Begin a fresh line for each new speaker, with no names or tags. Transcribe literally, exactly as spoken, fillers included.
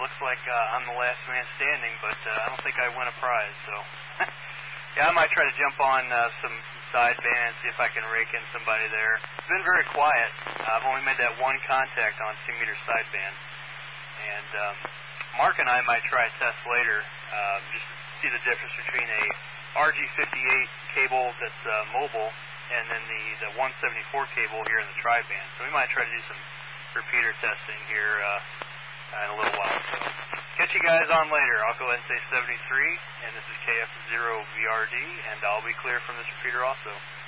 looks like uh, I'm the last man standing, but uh, I don't think I win a prize. So, yeah, I might try to jump on uh, some sideband, see if I can rake in somebody there. It's been very quiet. Uh, I've only made that one contact on two meter sideband, and um, Mark and I might try a test later, um, just to see the difference between a R G fifty-eight cable that's uh, mobile and then the, the one seventy-four cable here in the tri-band. So we might try to do some repeater testing here uh, in a little while. So catch you guys on later. I'll go ahead and say seventy-three, and this is K F zero V R D, and I'll be clear from this repeater also.